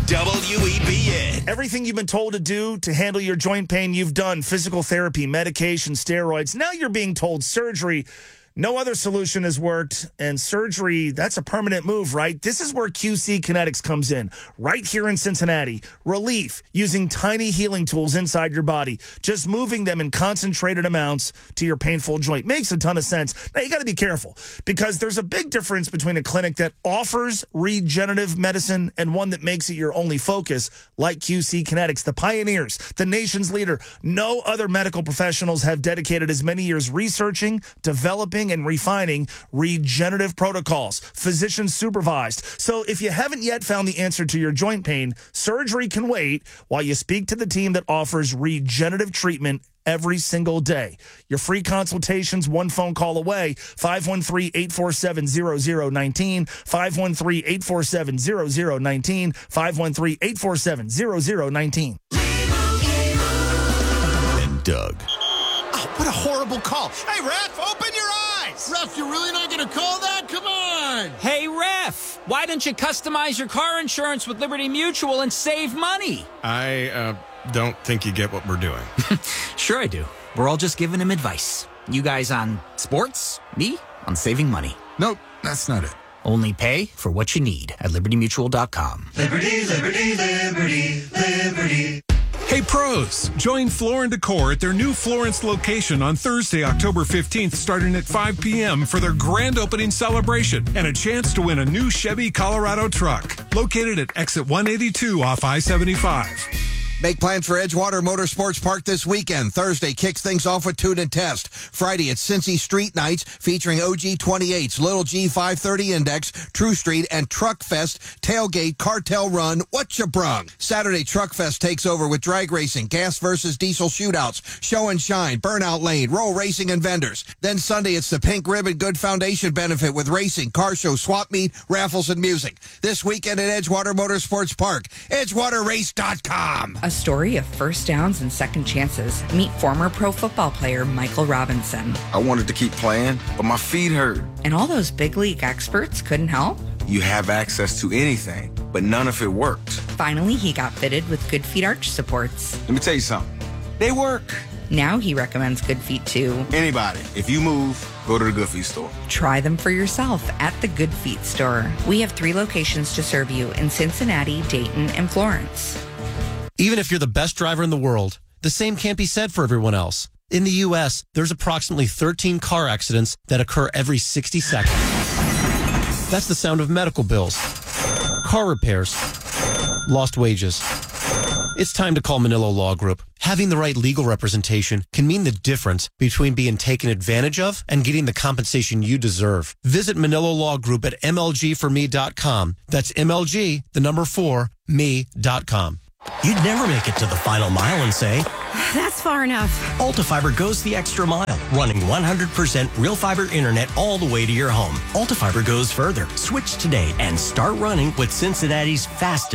WEBN. Everything you've been told to do to handle your joint pain, you've done. Physical therapy, medication, steroids. Now you're being told surgery. No other solution has worked, and surgery, that's a permanent move, right? This is where QC Kinetics comes in, right here in Cincinnati. Relief, using tiny healing tools inside your body, just moving them in concentrated amounts to your painful joint. Makes a ton of sense. Now, you got to be careful, because there's a big difference between a clinic that offers regenerative medicine and one that makes it your only focus, like QC Kinetics, the pioneers, the nation's leader. No other medical professionals have dedicated as many years researching, developing, and refining regenerative protocols, physician supervised. So if you haven't yet found the answer to your joint pain, surgery can wait while you speak to the team that offers regenerative treatment every single day. Your free consultations, one phone call away, 513-847-0019, 513-847-0019, 513-847-0019. And Doug. Oh, what a horrible call. Hey, ref, open your eyes. Ref, you're really not going to call that? Come on. Hey, ref, why don't you customize your car insurance with Liberty Mutual and save money? I don't think you get what we're doing. Sure I do. We're all just giving him advice. You guys on sports, me on saving money. Nope, that's not it. Only pay for what you need at libertymutual.com. Liberty, liberty, liberty, liberty. Hey pros, join Floor & Decor at their new Florence location on Thursday, October 15th, starting at 5 p.m. for their grand opening celebration and a chance to win a new Chevy Colorado truck. Located at exit 182 off I-75. Make plans for Edgewater Motorsports Park this weekend. Thursday kicks things off with Tune and Test. Friday at Cincy Street Nights featuring OG 28s, Little G 530 Index, True Street, and Truck Fest, Tailgate, Cartel Run, What Ya Brung. Saturday, Truck Fest takes over with drag racing, gas versus diesel shootouts, show and shine, burnout lane, roll racing, and vendors. Then Sunday, it's the Pink Ribbon Good Foundation benefit with racing, car show, swap meet, raffles, and music. This weekend at Edgewater Motorsports Park, EdgewaterRace.com. A story of first downs and second chances. Meet former pro football player Michael Robinson. I wanted to keep playing, but my feet hurt. And all those big league experts couldn't help? You have access to anything, but none of it worked. Finally, he got fitted with Good Feet arch supports. Let me tell you something. They work. Now he recommends Good Feet to anybody. If you move, go to the Good Feet store. Try them for yourself at the Good Feet store. We have 3 locations to serve you in Cincinnati, Dayton, and Florence. Even if you're the best driver in the world, the same can't be said for everyone else. In the U.S., there's approximately 13 car accidents that occur every 60 seconds. That's the sound of medical bills, car repairs, lost wages. It's time to call Manillo Law Group. Having the right legal representation can mean the difference between being taken advantage of and getting the compensation you deserve. Visit Manillo Law Group at MLGforme.com. That's MLG, the number 4, me.com. You'd never make it to the final mile and say, that's far enough. Ultifiber goes the extra mile, running 100% real fiber internet all the way to your home. Ultifiber goes further. Switch today and start running with Cincinnati's fastest